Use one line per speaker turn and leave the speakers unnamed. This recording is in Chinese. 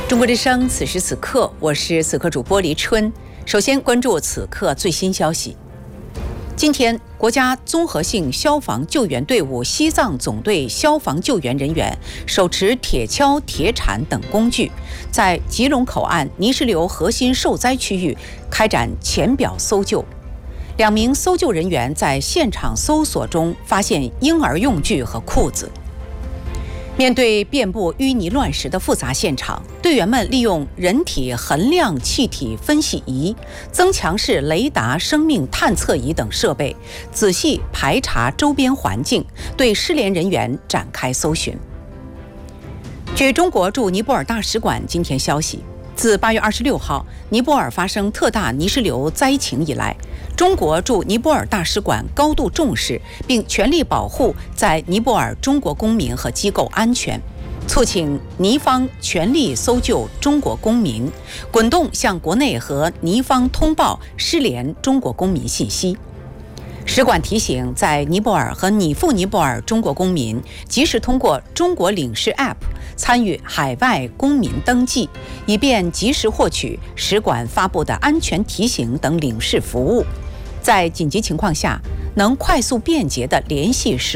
中国之声，此时此刻，我是此刻主播黎春。首先关注此刻最新消息。今天，国家综合性消防救援队伍西藏总队消防救援人员手持铁锹、铁铲等工具，在吉隆口岸泥石流核心受灾区域开展浅表搜救。2名搜救人员在现场搜索中发现婴儿用具和裤子。面对遍布淤泥乱石的复杂现场，队员们利用人体衡量气体分析仪、增强式雷达生命探测仪等设备，仔细排查周边环境，对失联人员展开搜寻。据中国驻尼泊尔大使馆今天消息，自8月26号尼泊尔发生特大泥石流灾情以来，中国驻尼泊尔大使馆高度重视，并全力保护在尼泊尔中国公民和机构安全，促请尼方全力搜救中国公民，滚动向国内和尼方通报失联中国公民信息。使馆提醒在尼泊尔和拟赴尼泊尔中国公民，及时通过中国领事 App 参与海外公民登记，以便及时获取使馆发布的安全提醒等领事服务，在紧急情况下能快速便捷地联系使